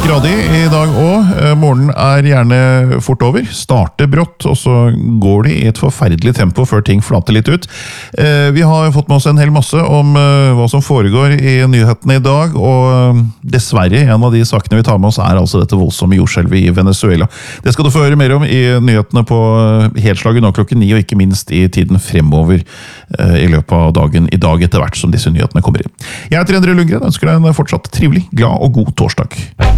grader i dag også. Morgenen gjerne fort over, starter brått, og så går det i et forferdelig tempo før ting flater litt ut. Vi har fått med oss en hel masse om hva som foregår i nyhetene i dag, og dessverre en av de sakene vi tar med oss altså dette voldsomme jordskjelvet i Venezuela. Det skal du få høre mer om i nyhetene på Helslaget nå klokken 9, og ikke minst i tiden fremover i løpet av dagen i dag etter hvert som disse nyhetene kommer inn. Jeg heter Endre Lundgren, ønsker deg en fortsatt trivelig, glad og god torsdag.